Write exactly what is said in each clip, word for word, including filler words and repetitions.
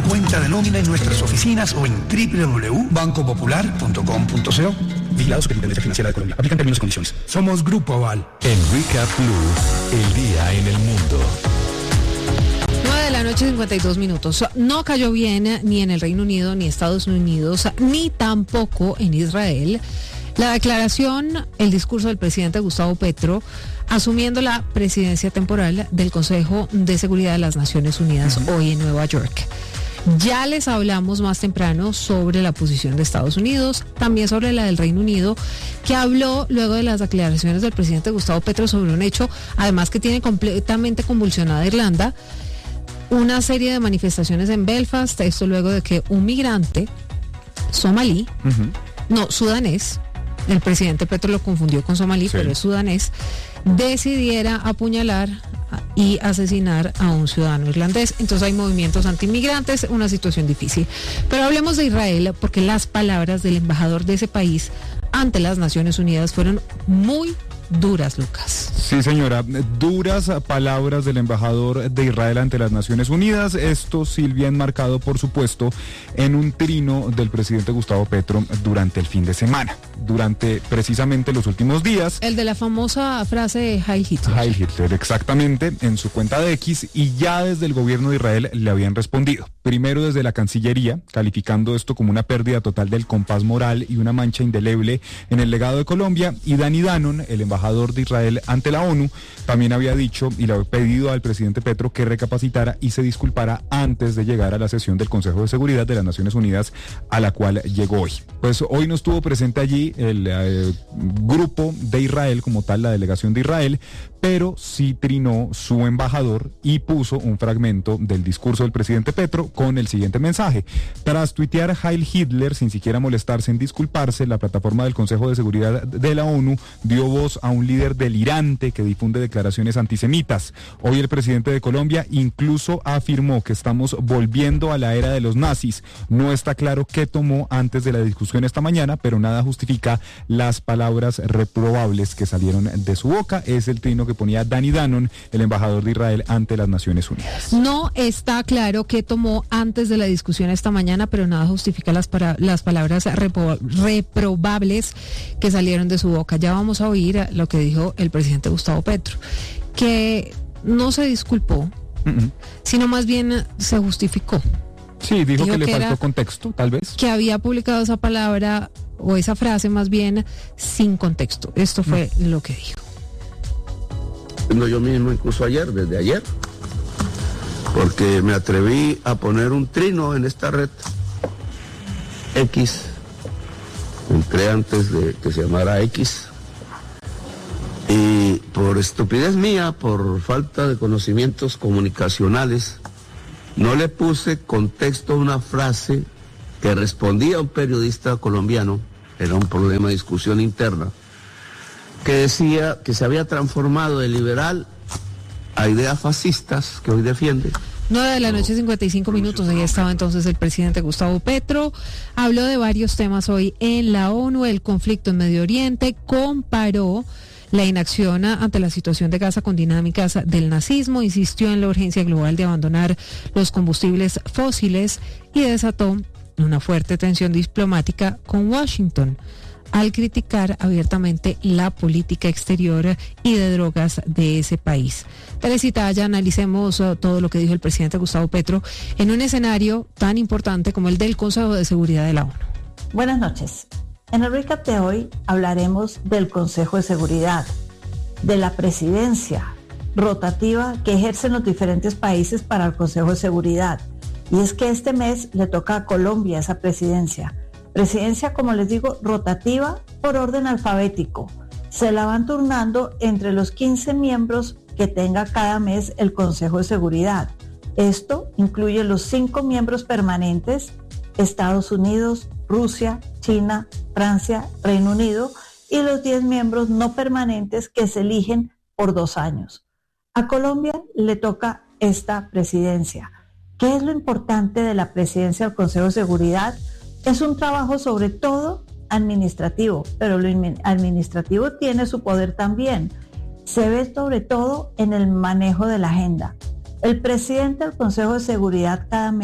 cuenta de nómina en nuestras oficinas o en doble u doble u doble u punto banco popular punto com punto co. Vigilado Superintendencia Financiera de Colombia. Aplican términos y condiciones. Somos Grupo Aval. En Recap Blue, el día en el mundo. nueve de la noche, cincuenta y dos minutos. No cayó bien ni en el Reino Unido, ni Estados Unidos, ni tampoco en Israel la declaración, el discurso del presidente Gustavo Petro asumiendo la presidencia temporal del Consejo de Seguridad de las Naciones Unidas uh-huh. hoy en Nueva York. Ya les hablamos más temprano sobre la posición de Estados Unidos, también sobre la del Reino Unido, que habló luego de las declaraciones del presidente Gustavo Petro sobre un hecho, además que tiene completamente convulsionada Irlanda, una serie de manifestaciones en Belfast, esto luego de que un migrante somalí, uh-huh. no, sudanés, el presidente Petro lo confundió con somalí, sí. pero es sudanés, decidiera apuñalar y asesinar a un ciudadano irlandés. Entonces hay movimientos antiinmigrantes, una situación difícil. Pero hablemos de Israel, porque las palabras del embajador de ese país ante las Naciones Unidas fueron muy duras, Lucas. Sí, señora, duras palabras del embajador de Israel ante las Naciones Unidas. Esto, Silvia, enmarcado, por supuesto, en un trino del presidente Gustavo Petro durante el fin de semana, durante precisamente los últimos días. El de la famosa frase Heil Hitler. Heil Hitler, exactamente, en su cuenta de X, y ya desde el gobierno de Israel le habían respondido. Primero desde la Cancillería, calificando esto como una pérdida total del compás moral y una mancha indeleble en el legado de Colombia, y Danny Danon, el embajador de Israel ante la ONU, también había dicho y le había pedido al presidente Petro que recapacitara y se disculpara antes de llegar a la sesión del Consejo de Seguridad de las Naciones Unidas, a la cual llegó hoy. Pues hoy no estuvo presente allí el eh, grupo de Israel como tal, la delegación de Israel, pero sí trinó su embajador y puso un fragmento del discurso del presidente Petro con el siguiente mensaje. Tras tuitear Heil Hitler sin siquiera molestarse en disculparse, la plataforma del Consejo de Seguridad de la ONU dio voz a un líder delirante que difunde declaraciones antisemitas. Hoy el presidente de Colombia incluso afirmó que estamos volviendo a la era de los nazis. No está claro qué tomó antes de la discusión esta mañana, pero nada justifica las palabras reprobables que salieron de su boca. Es el trino que ponía Danny Danon, el embajador de Israel ante las Naciones Unidas. No está claro qué tomó antes de la discusión esta mañana, pero nada justifica las, para, las palabras repro, reprobables que salieron de su boca. Ya vamos a oír lo que dijo el presidente Gustavo Petro, que no se disculpó, uh-uh. sino más bien se justificó. Sí, dijo, dijo que le que faltó contexto, tal vez. Que había publicado esa palabra, o esa frase más bien, sin contexto. Esto fue uh-huh. lo que dijo. Yo mismo, incluso ayer, desde ayer, porque me atreví a poner un trino en esta red X, entré antes de que se llamara X, y por estupidez mía, por falta de conocimientos comunicacionales, no le puse contexto a una frase que respondía a un periodista colombiano, era un problema de discusión interna, que decía que se había transformado de liberal a ideas fascistas que hoy defiende. nueve de la noche, cincuenta y cinco minutos, ahí estaba entonces el presidente Gustavo Petro, habló de varios temas hoy en la ONU, el conflicto en Medio Oriente, comparó la inacción ante la situación de Gaza con dinámicas del nazismo, insistió en la urgencia global de abandonar los combustibles fósiles y desató una fuerte tensión diplomática con Washington, al criticar abiertamente la política exterior y de drogas de ese país. Teresita, ya analicemos uh, todo lo que dijo el presidente Gustavo Petro en un escenario tan importante como el del Consejo de Seguridad de la ONU. Buenas noches. En el recap de hoy hablaremos del Consejo de Seguridad, de la presidencia rotativa que ejercen los diferentes países para el Consejo de Seguridad. Y es que este mes le toca a Colombia esa presidencia. Presidencia, como les digo, rotativa por orden alfabético. Se la van turnando entre los quince miembros que tenga cada mes el Consejo de Seguridad. Esto incluye los cinco miembros permanentes, Estados Unidos, Rusia, China, Francia, Reino Unido, y los diez miembros no permanentes que se eligen por dos años. A Colombia le toca esta presidencia. ¿Qué es lo importante de la presidencia del Consejo de Seguridad? Es un trabajo sobre todo administrativo, pero lo administrativo tiene su poder también. Se ve sobre todo en el manejo de la agenda. El presidente del Consejo de Seguridad cada mes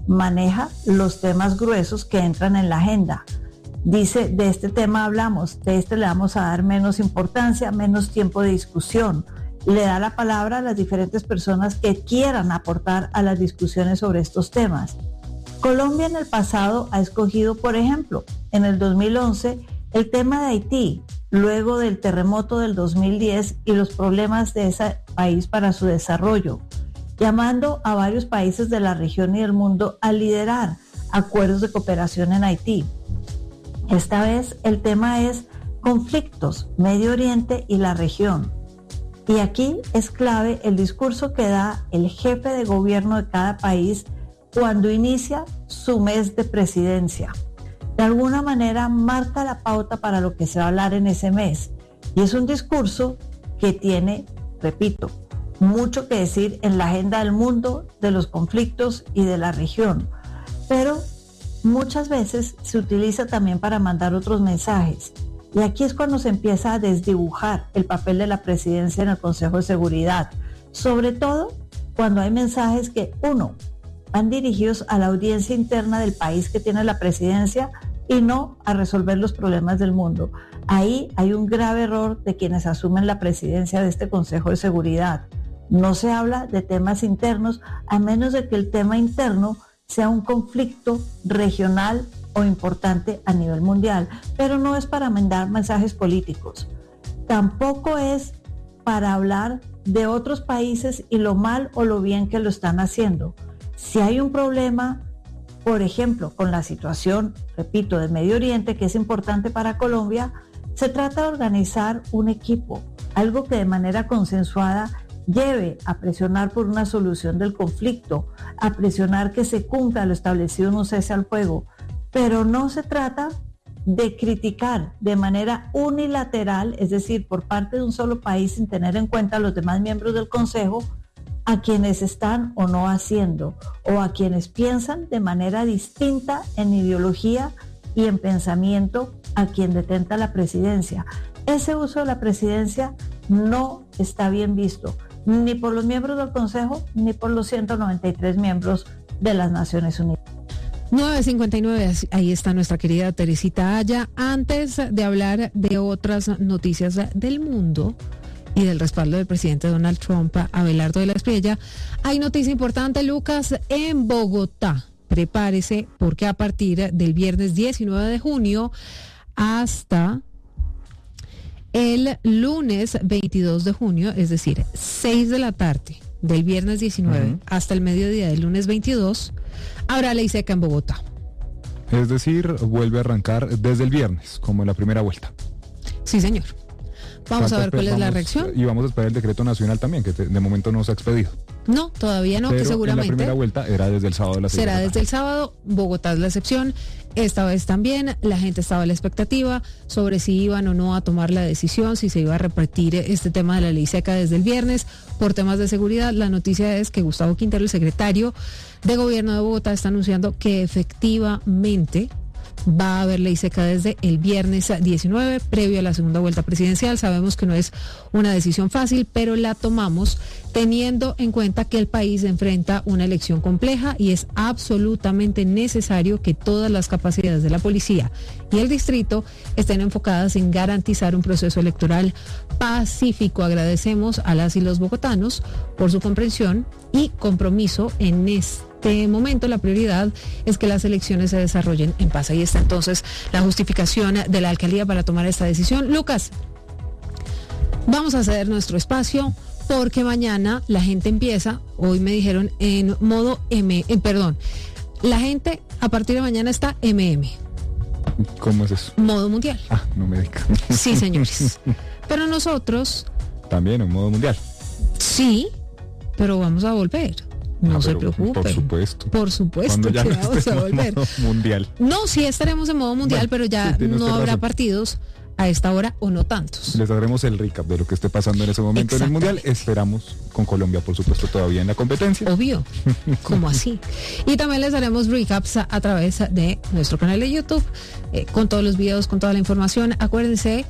maneja los temas gruesos que entran en la agenda. Dice, de este tema hablamos, de este le vamos a dar menos importancia, menos tiempo de discusión. Le da la palabra a las diferentes personas que quieran aportar a las discusiones sobre estos temas. Colombia en el pasado ha escogido, por ejemplo, en el dos mil once, el tema de Haití, luego del terremoto del dos mil diez y los problemas de ese país para su desarrollo, llamando a varios países de la región y del mundo a liderar acuerdos de cooperación en Haití. Esta vez el tema es conflictos, Medio Oriente y la región. Y aquí es clave el discurso que da el jefe de gobierno de cada país cuando inicia su mes de presidencia. De alguna manera marca la pauta para lo que se va a hablar en ese mes. Y es un discurso que tiene, repito, mucho que decir en la agenda del mundo, de los conflictos y de la región. Pero muchas veces se utiliza también para mandar otros mensajes. Y aquí es cuando se empieza a desdibujar el papel de la presidencia en el Consejo de Seguridad. Sobre todo cuando hay mensajes que, uno, van dirigidos a la audiencia interna del país que tiene la presidencia y no a resolver los problemas del mundo. Ahí hay un grave error de quienes asumen la presidencia de este Consejo de Seguridad. No se habla de temas internos a menos de que el tema interno sea un conflicto regional o importante a nivel mundial, pero no es para mandar mensajes políticos. Tampoco es para hablar de otros países y lo mal o lo bien que lo están haciendo. Si hay un problema, por ejemplo, con la situación, repito, del Medio Oriente, que es importante para Colombia, se trata de organizar un equipo, algo que de manera consensuada lleve a presionar por una solución del conflicto, a presionar que se cumpla lo establecido en un cese al fuego, pero no se trata de criticar de manera unilateral, es decir, por parte de un solo país sin tener en cuenta a los demás miembros del Consejo, a quienes están o no haciendo, o a quienes piensan de manera distinta en ideología y en pensamiento a quien detenta la presidencia. Ese uso de la presidencia no está bien visto, ni por los miembros del Consejo, ni por los ciento noventa y tres miembros de las Naciones Unidas. nueve cincuenta y nueve, ahí está nuestra querida Teresita Aya. Antes de hablar de otras noticias del mundo y del respaldo del presidente Donald Trump a Abelardo de la Espriella, hay noticia importante, Lucas, en Bogotá. Prepárese porque a partir del viernes diecinueve de junio hasta el lunes veintidós de junio, es decir, seis de la tarde del viernes diecinueve uh-huh. hasta el mediodía del lunes veintidós, habrá ley seca en Bogotá. Es decir, vuelve a arrancar desde el viernes, como en la primera vuelta. Sí, señor. Vamos a ver cuál es la reacción. Y vamos a esperar el decreto nacional también, que te, de momento no se ha expedido. No, todavía no, pero que seguramente. En la primera vuelta era desde el sábado a las seis. Será desde el sábado, Bogotá es la excepción. Esta vez también la gente estaba a la expectativa sobre si iban o no a tomar la decisión, si se iba a repetir este tema de la ley seca desde el viernes por temas de seguridad. La noticia es que Gustavo Quintero, el secretario de Gobierno de Bogotá, está anunciando que efectivamente va a haber ley seca desde el viernes diecinueve, previo a la segunda vuelta presidencial. Sabemos que no es una decisión fácil, pero la tomamos teniendo en cuenta que el país enfrenta una elección compleja y es absolutamente necesario que todas las capacidades de la policía y el distrito estén enfocadas en garantizar un proceso electoral pacífico. Agradecemos a las y los bogotanos por su comprensión y compromiso en este este momento. La prioridad es que las elecciones se desarrollen en paz. Ahí está entonces la justificación de la alcaldía para tomar esta decisión. Lucas, vamos a ceder nuestro espacio porque mañana la gente empieza, hoy me dijeron en modo M, eh, perdón, la gente a partir de mañana está M M. ¿Cómo es eso? Modo mundial. Ah, no me digas. Sí, señores. Pero nosotros... También en modo mundial. Sí, pero vamos a volver. No ah, se preocupe. Por supuesto. Por supuesto ya que no vamos a volver. En modo mundial. No, sí estaremos en modo mundial, bueno, pero ya sí, no habrá razón. partidos a esta hora o no tantos. Les daremos el recap de lo que esté pasando en ese momento en el mundial. Esperamos con Colombia, por supuesto, todavía en la competencia. Obvio. ¿Cómo así? Y también les daremos recaps a, a través de nuestro canal de YouTube, eh, con todos los videos, con toda la información. Acuérdense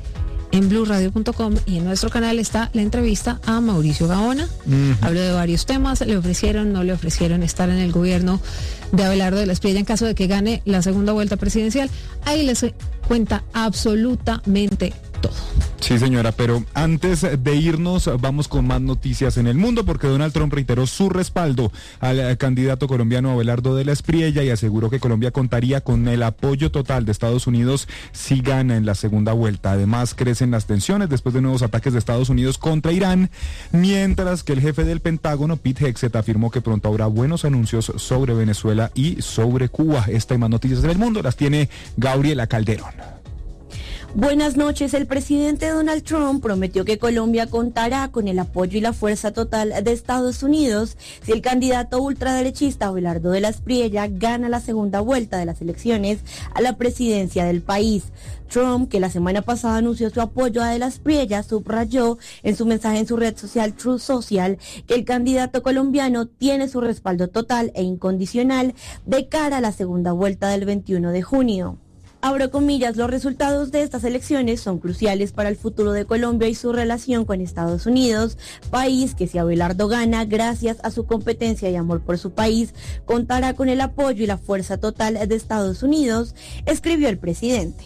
en blue radio punto com y en nuestro canal está la entrevista a Mauricio Gaona. Uh-huh. Habló de varios temas, le ofrecieron, no le ofrecieron estar en el gobierno de Abelardo de la Espriella en caso de que gane la segunda vuelta presidencial. Ahí les cuenta absolutamente todo. Sí, señora, pero antes de irnos vamos con más noticias en el mundo, porque Donald Trump reiteró su respaldo al candidato colombiano Abelardo de la Espriella y aseguró que Colombia contaría con el apoyo total de Estados Unidos si gana en la segunda vuelta. Además, crecen las tensiones después de nuevos ataques de Estados Unidos contra Irán, mientras que el jefe del Pentágono, Pete Hegseth, afirmó que pronto habrá buenos anuncios sobre Venezuela y sobre Cuba. Esta y más noticias en el mundo las tiene Gabriela Calderón. Buenas noches. El presidente Donald Trump prometió que Colombia contará con el apoyo y la fuerza total de Estados Unidos si el candidato ultraderechista Abelardo de la Espriella gana la segunda vuelta de las elecciones a la presidencia del país. Trump, que la semana pasada anunció su apoyo a de la Espriella, subrayó en su mensaje en su red social Truth Social que el candidato colombiano tiene su respaldo total e incondicional de cara a la segunda vuelta del veintiuno de junio. Abro comillas, los resultados de estas elecciones son cruciales para el futuro de Colombia y su relación con Estados Unidos, país que si Abelardo gana, gracias a su competencia y amor por su país, contará con el apoyo y la fuerza total de Estados Unidos, escribió el presidente.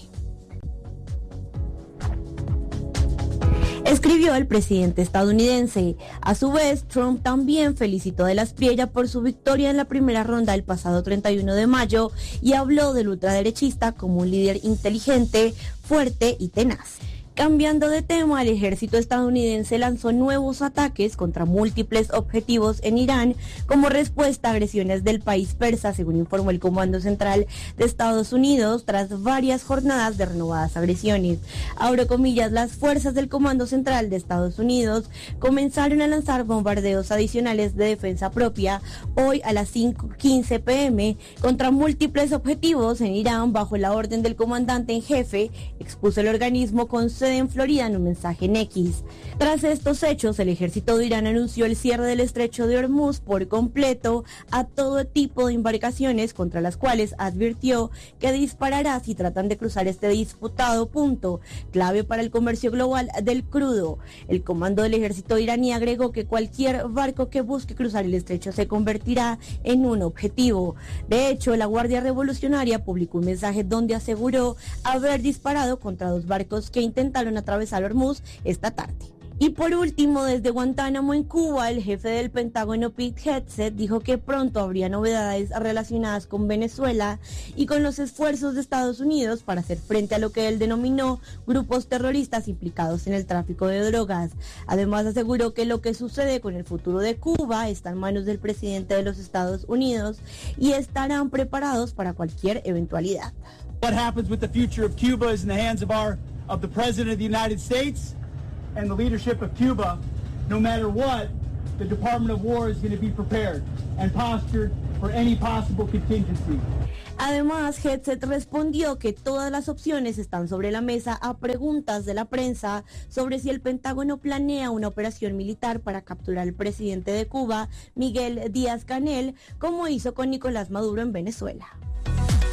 Escribió el presidente estadounidense. A su vez, Trump también felicitó a de la Espriella por su victoria en la primera ronda el pasado treinta y uno de mayo y habló del ultraderechista como un líder inteligente, fuerte y tenaz. Cambiando de tema, el ejército estadounidense lanzó nuevos ataques contra múltiples objetivos en Irán como respuesta a agresiones del país persa, según informó el Comando Central de Estados Unidos, tras varias jornadas de renovadas agresiones. Abro comillas, las fuerzas del Comando Central de Estados Unidos comenzaron a lanzar bombardeos adicionales de defensa propia hoy a las cinco quince pm contra múltiples objetivos en Irán bajo la orden del comandante en jefe, expuso el organismo con sede en Florida en un mensaje en X. Tras estos hechos, el ejército de Irán anunció el cierre del estrecho de Hormuz por completo a todo tipo de embarcaciones, contra las cuales advirtió que disparará si tratan de cruzar este disputado punto, clave para el comercio global del crudo. El comando del ejército iraní agregó que cualquier barco que busque cruzar el estrecho se convertirá en un objetivo. De hecho, la Guardia Revolucionaria publicó un mensaje donde aseguró haber disparado contra dos barcos que intentaron atravesar Hormuz esta tarde. Y por último, desde Guantánamo en Cuba, el jefe del Pentágono Pete Hegseth dijo que pronto habría novedades relacionadas con Venezuela y con los esfuerzos de Estados Unidos para hacer frente a lo que él denominó grupos terroristas implicados en el tráfico de drogas. Además, aseguró que lo que sucede con el futuro de Cuba está en manos del presidente de los Estados Unidos y estarán preparados para cualquier eventualidad. What happens with the future of Cuba is in the hands of our of the President of the United States and the leadership of Cuba. No matter what, the Department of War is going to be prepared and postured for any possible contingency. Además, Hegseth respondió que todas las opciones están sobre la mesa a preguntas de la prensa sobre si el Pentágono planea una operación militar para capturar al presidente de Cuba, Miguel Díaz-Canel, como hizo con Nicolás Maduro en Venezuela.